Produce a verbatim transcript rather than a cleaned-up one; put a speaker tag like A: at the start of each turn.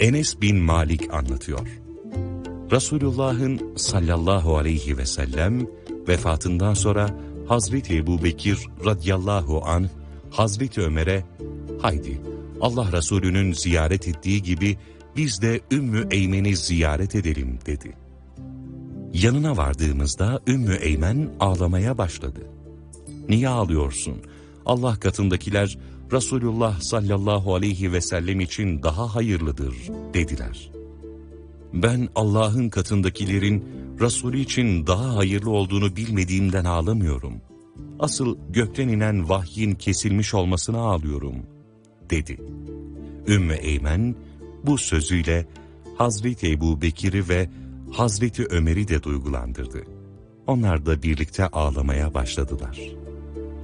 A: Enes bin Malik anlatıyor. Resulullah'ın sallallahu aleyhi ve sellem vefatından sonra Hazreti Ebubekir radıyallahu anh Hazreti Ömer'e "Haydi Allah Resulü'nün ziyaret ettiği gibi biz de Ümmü Eymen'i ziyaret edelim" dedi. Yanına vardığımızda Ümmü Eymen ağlamaya başladı. "Niye ağlıyorsun? Allah katındakiler Resulullah sallallahu aleyhi ve sellem için daha hayırlıdır" dediler. "Ben Allah'ın katındakilerin Resulü için daha hayırlı olduğunu bilmediğimden ağlamıyorum. Asıl gökten inen vahyin kesilmiş olmasına ağlıyorum" dedi. Ümmü Eymen bu sözüyle Hazreti Ebubekir'i ve Hazreti Ömer'i de duygulandırdı. Onlar da birlikte ağlamaya başladılar.